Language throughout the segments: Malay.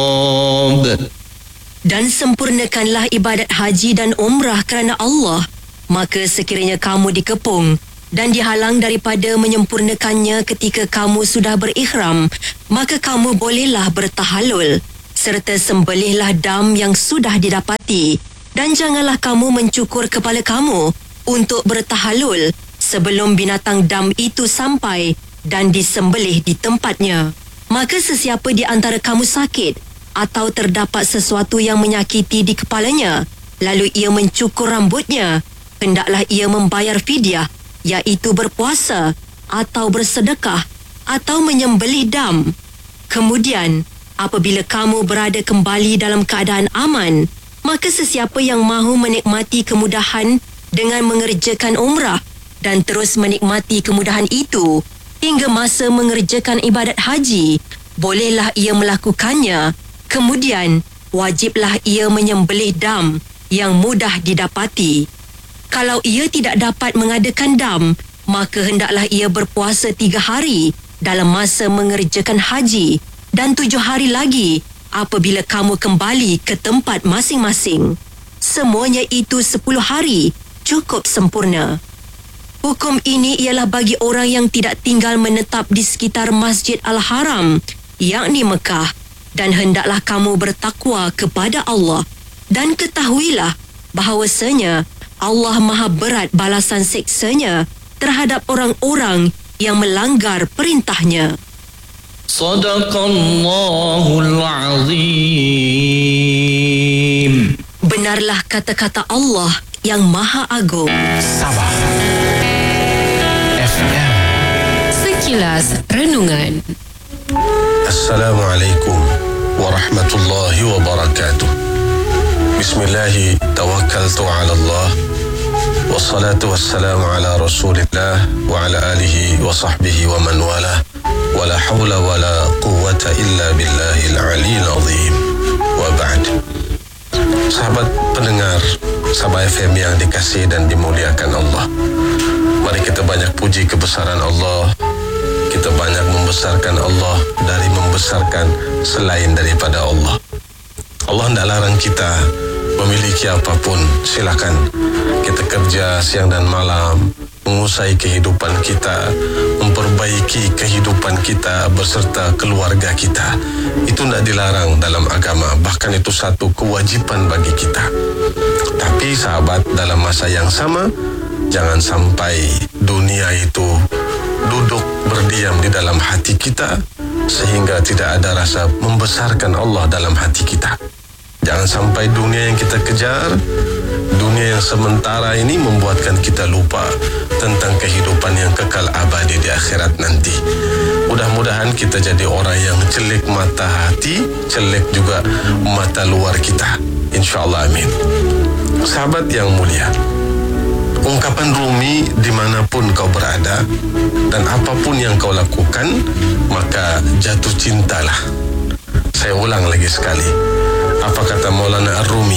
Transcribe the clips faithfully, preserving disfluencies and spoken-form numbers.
Dan sempurnakanlah ibadat haji dan umrah kerana Allah. Maka sekiranya kamu dikepung dan dihalang daripada menyempurnakannya ketika kamu sudah berikhram, maka kamu bolehlah bertahalul, serta sembelihlah dam yang sudah didapati, dan janganlah kamu mencukur kepala kamu untuk bertahalul sebelum binatang dam itu sampai dan disembelih di tempatnya. Maka sesiapa di antara kamu sakit atau terdapat sesuatu yang menyakiti di kepalanya, lalu ia mencukur rambutnya, hendaklah ia membayar fidyah, iaitu berpuasa atau bersedekah atau menyembelih dam. Kemudian, apabila kamu berada kembali dalam keadaan aman, maka sesiapa yang mahu menikmati kemudahan dengan mengerjakan umrah dan terus menikmati kemudahan itu hingga masa mengerjakan ibadat haji, bolehlah ia melakukannya. Kemudian, wajiblah ia menyembelih dam yang mudah didapati. Kalau ia tidak dapat mengadakan dam, maka hendaklah ia berpuasa tiga hari dalam masa mengerjakan haji dan tujuh hari lagi apabila kamu kembali ke tempat masing-masing. Semuanya itu sepuluh hari, cukup sempurna. Hukum ini ialah bagi orang yang tidak tinggal menetap di sekitar Masjid Al-Haram, yakni Mekah, dan hendaklah kamu bertakwa kepada Allah. Dan ketahuilah bahawasanya Allah maha berat balasan siksanya terhadap orang-orang yang melanggar perintahnya. Sadaqallahul Azim. Benarlah kata-kata Allah yang maha agung. Sabah F M. Sekilas renungan. Assalamualaikum warahmatullahi wabarakatuh. Bismillahi tawakkaltu ala Allah. Wassalatu wassalamu ala Rasulillah wa ala alihi wa sahbihi wa man wala. Wala hawla wala quwwata illa billahil aliyil azim. Wa ba'd. Sahabat pendengar Sabah F M yang dikasihi dan dimuliakan Allah, mari kita banyak puji kebesaran Allah. Kita banyak membesarkan Allah dari membesarkan selain daripada Allah. Allah tidak larang kita memiliki apapun. Silakan kita kerja siang dan malam, mengusai kehidupan kita, memperbaiki kehidupan kita beserta keluarga kita. Itu tidak dilarang dalam agama, bahkan itu satu kewajiban bagi kita. Tapi sahabat, dalam masa yang sama, jangan sampai dunia itu duduk berdiam di dalam hati kita sehingga tidak ada rasa membesarkan Allah dalam hati kita. Jangan sampai dunia yang kita kejar, dunia yang sementara ini membuatkan kita lupa tentang kehidupan yang kekal abadi di akhirat nanti. Mudah-mudahan kita jadi orang yang celik mata hati, celik juga mata luar kita. InsyaAllah, amin. Sahabat yang mulia, ungkapan Rumi, dimanapun kau berada dan apapun yang kau lakukan, maka jatuh cintalah. Saya ulang lagi sekali, apa kata Maulana Ar-Rumi?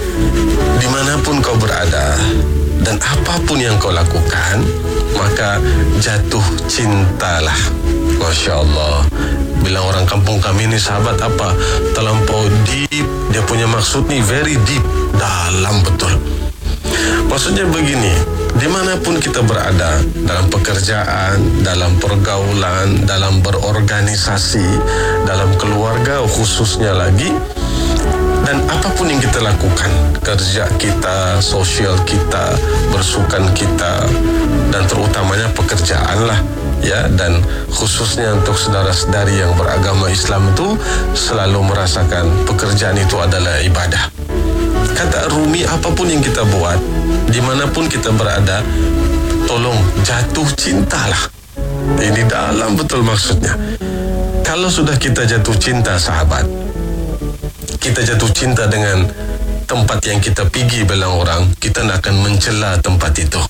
Dimanapun kau berada dan apapun yang kau lakukan, maka jatuh cintalah. Masya Allah. Bilang orang kampung kami ini, sahabat, apa? Terlampau deep. Dia punya maksud ni very deep, dalam betul. Maksudnya begini, dimanapun kita berada, dalam pekerjaan, dalam pergaulan, dalam berorganisasi, dalam keluarga khususnya lagi, dan apapun yang kita lakukan, kerja kita, sosial kita, bersukan kita, dan terutamanya pekerjaan lah, ya, dan khususnya untuk saudara-saudari yang beragama Islam itu selalu merasakan pekerjaan itu adalah ibadah. Kata Rumi, apapun yang kita buat, dimanapun kita berada, tolong jatuh cintalah. Ini dalam betul maksudnya. Kalau sudah kita jatuh cinta, sahabat, kita jatuh cinta dengan tempat yang kita pergi, bilang orang, kita nak akan mencela tempat itu.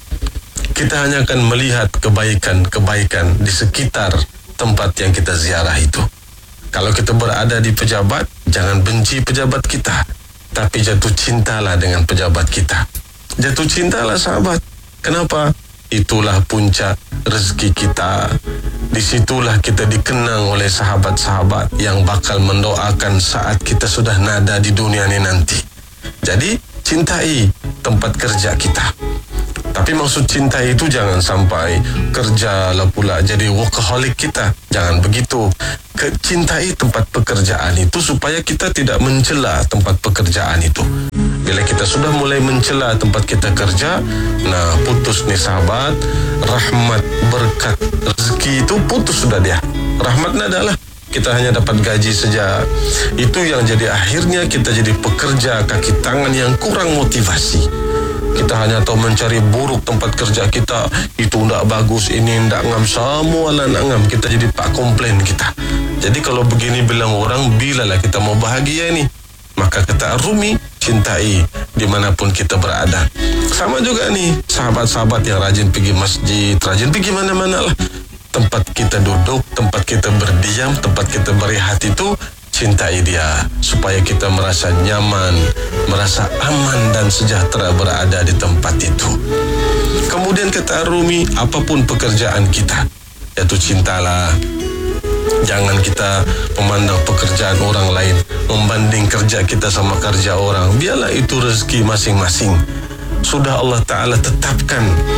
Kita hanya akan melihat kebaikan-kebaikan di sekitar tempat yang kita ziarah itu. Kalau kita berada di pejabat, jangan benci pejabat kita, tapi jatuh cintalah dengan pejabat kita. Jatuh cintalah, sahabat. Kenapa? itulah puncak rezeki kita. Disitulah kita dikenang oleh sahabat-sahabat yang bakal mendoakan saat kita sudah nada di dunia ni nanti. Jadi, cintai tempat kerja kita. Tapi maksud cintai itu jangan sampai kerjalah pula jadi workaholic kita. Jangan begitu. Cintai tempat pekerjaan itu supaya kita tidak mencela tempat pekerjaan itu. Bila kita sudah mulai mencela tempat kita kerja, nah putus nih sahabat, rahmat, berkat, rezeki itu putus sudah dia. Rahmatnya adalah kita hanya dapat gaji saja. Itu yang jadi akhirnya kita jadi pekerja kaki tangan yang kurang motivasi. Kita hanya tahu mencari buruk tempat kerja kita. Itu tidak bagus, ini tidak ngam, semua lah nak ngam. Kita jadi pak komplain kita. Jadi kalau begini bilang orang, bilalah kita mau bahagia ni. Maka kata Rumi, cintai dimanapun kita berada. Sama juga nih sahabat-sahabat yang rajin pergi masjid, rajin pergi mana-mana lah. Tempat kita duduk, tempat kita berdiam, tempat kita berehat itu, cintai dia supaya kita merasa nyaman, merasa aman dan sejahtera berada di tempat itu. Kemudian kata Rumi, apapun pekerjaan kita, yaitu cintalah. Jangan kita memandang pekerjaan orang lain, membanding kerja kita sama kerja orang. Biarlah itu rezeki masing-masing. Sudah Allah Ta'ala tetapkan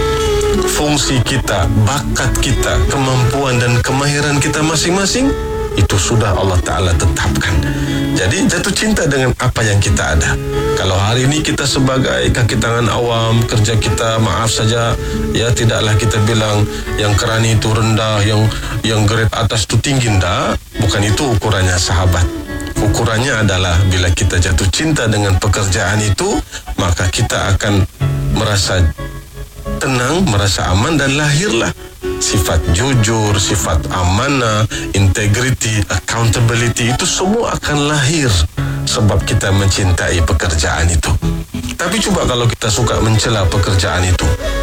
fungsi kita, bakat kita, kemampuan dan kemahiran kita masing-masing. Itu sudah Allah Ta'ala tetapkan. Jadi jatuh cinta dengan apa yang kita ada. Kalau hari ini kita sebagai kaki tangan awam, kerja kita maaf saja, ya tidaklah kita bilang yang kerani itu rendah, yang yang grade atas itu tinggi. Enggak, bukan itu ukurannya sahabat. Ukurannya adalah bila kita jatuh cinta dengan pekerjaan itu, maka kita akan merasa tenang, merasa aman dan lahirlah sifat jujur, sifat amanah, integrity, accountability, itu semua akan lahir sebab kita mencintai pekerjaan itu. Tapi cuba kalau kita suka mencela pekerjaan itu,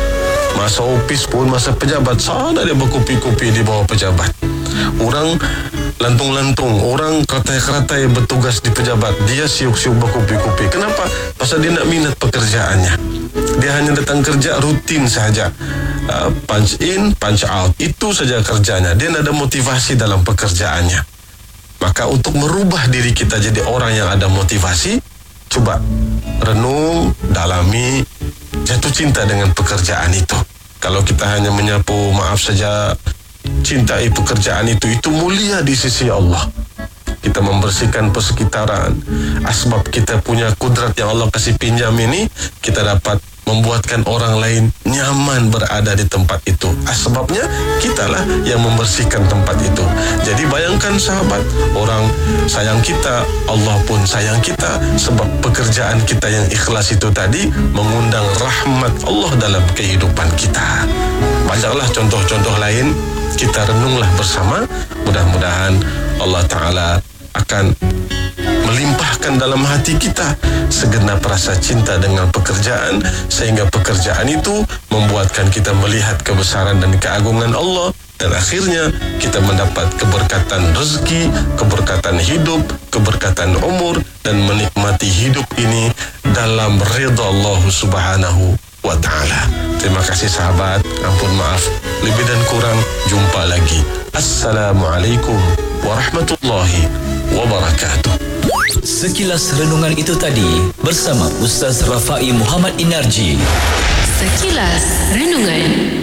masa office pun, masa pejabat, sana dia berkupi-kupi di bawah pejabat. Orang lantung-lantung, orang keratai-keratai bertugas di pejabat, dia siuk-siuk berkupi-kupi. Kenapa? Pasal dia nak minat pekerjaannya. Dia hanya datang kerja rutin saja, uh, punch in, punch out, itu saja kerjanya. Dia tidak ada motivasi dalam pekerjaannya. Maka untuk merubah diri kita jadi orang yang ada motivasi, coba renung, dalami, jatuh cinta dengan pekerjaan itu. Kalau kita hanya menyapu, maaf saja, cintai pekerjaan itu, itu mulia di sisi Allah. Kita membersihkan persekitaran. Asbab kita punya kudrat yang Allah kasih pinjam ini, kita dapat membuatkan orang lain nyaman berada di tempat itu. Asbabnya kitalah yang membersihkan tempat itu. Jadi bayangkan sahabat, orang sayang kita, Allah pun sayang kita, sebab pekerjaan kita yang ikhlas itu tadi mengundang rahmat Allah dalam kehidupan kita. Banyaklah contoh-contoh lain, kita renunglah bersama. Mudah-mudahan Allah Ta'ala akan melimpahkan dalam hati kita segenap rasa cinta dengan pekerjaan, sehingga pekerjaan itu membuatkan kita melihat kebesaran dan keagungan Allah, dan akhirnya kita mendapat keberkatan rezeki, keberkatan hidup, keberkatan umur, dan menikmati hidup ini dalam ridha Allah Subhanahu wa ta'ala. Terima kasih sahabat, ampun maaf lebih dan kurang, jumpa lagi. Assalamualaikum warahmatullahi wabarakatuh. Sekilas renungan itu tadi bersama Ustaz Rafai Muhammad Inarji. Sekilas Renungan.